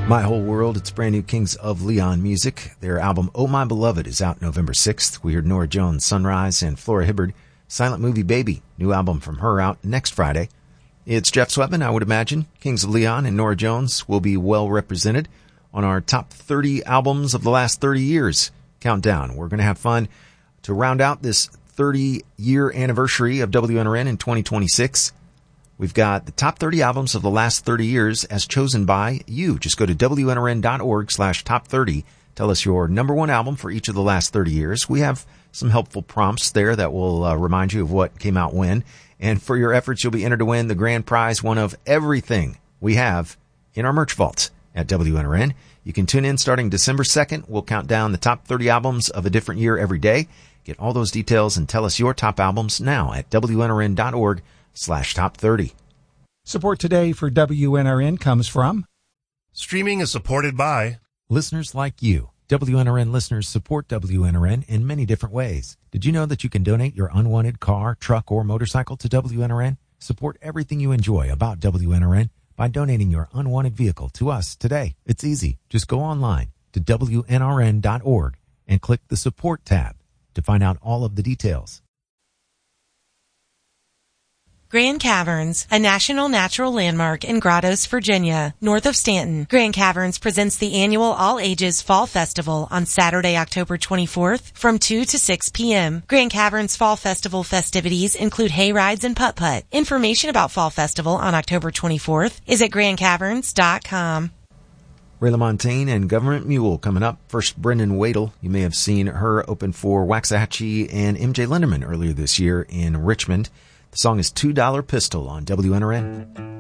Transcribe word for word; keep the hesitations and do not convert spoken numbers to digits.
My Whole World, it's brand new Kings of Leon music. Their album Oh My Beloved is out November sixth. We heard Norah Jones, Sunrise, and Flora Hibbard, Silent Movie Baby, new album from her out next Friday. It's Jeff Sweatman, I would imagine. Kings of Leon and Norah Jones will be well represented on our top thirty albums of the last thirty years countdown. We're going to have fun to round out this thirty-year anniversary of W N R N in twenty twenty-six. We've got the top thirty albums of the last thirty years as chosen by you. Just go to W N R N dot org slash top thirty. Tell us your number one album for each of the last thirty years. We have some helpful prompts there that will uh, remind you of what came out when. And for your efforts, you'll be entered to win the grand prize, one of everything we have in our merch vault at W N R N. You can tune in starting December second. We'll count down the top thirty albums of a different year every day. Get all those details and tell us your top albums now at W N R N dot org slash top thirty. Support today for W N R N comes from Streaming is supported by listeners like you. W N R N listeners support W N R N in many different ways. Did you know that you can donate your unwanted car, truck, or motorcycle to W N R N? Support everything you enjoy about W N R N by donating your unwanted vehicle to us today. It's easy. Just go online to W N R N dot org and click the support tab to find out all of the details. Grand Caverns, a national natural landmark in Grottoes, Virginia, north of Stanton. Grand Caverns presents the annual all-ages Fall Festival on Saturday, October twenty-fourth from two to six p.m. Grand Caverns Fall Festival festivities include hay rides and putt-putt. Information about Fall Festival on October twenty-fourth is at grand caverns dot com. Ray LaMontagne and Government Mule coming up. First, Brendan Wadle. You may have seen her open for Waxahachie and M J Linderman earlier this year in Richmond. The song is two dollar Pistol on W N R N.